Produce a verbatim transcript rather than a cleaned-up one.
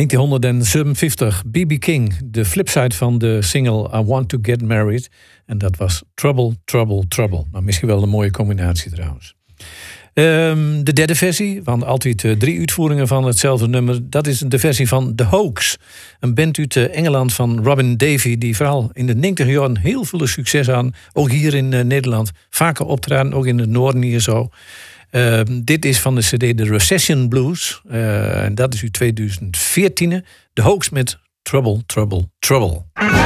negentienhonderdzevenenvijftig, B B King, de flipside van de single I Want to Get Married. En dat was Trouble, Trouble, Trouble. Nou, misschien wel een mooie combinatie trouwens. Um, de derde versie, want altijd uh, drie uitvoeringen van hetzelfde nummer. Dat is de versie van The Hoax. Een band uit uh, Engeland van Robin Davey, die vooral in de negentig jaren heel veel succes aan. Ook hier in uh, Nederland. Vaker optreden, ook in het noorden hier zo. Uh, dit is van de cd The Recession Blues. Uh, en dat is uit tweeduizend veertien. The Hoax met Trouble, Trouble, Trouble.